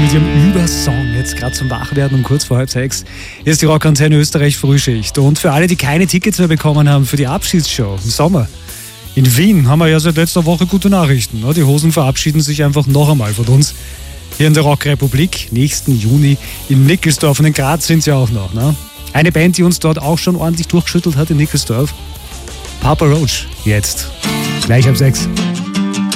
mit ihrem Übersong jetzt gerade zum Wachwerden um kurz vor 5:30. Hier ist die Rockantenne Österreich Frühschicht. Und für alle, die keine Tickets mehr bekommen haben für die Abschiedsshow im Sommer in Wien, haben wir ja seit letzter Woche gute Nachrichten. Die Hosen verabschieden sich einfach noch einmal von uns. Hier in der Rockrepublik, nächsten Juni in Nickelsdorf. Und in Graz sind sie auch noch. Ne? Eine Band, die uns dort auch schon ordentlich durchgeschüttelt hat in Nickelsdorf. Papa Roach, jetzt. Gleich ab 6.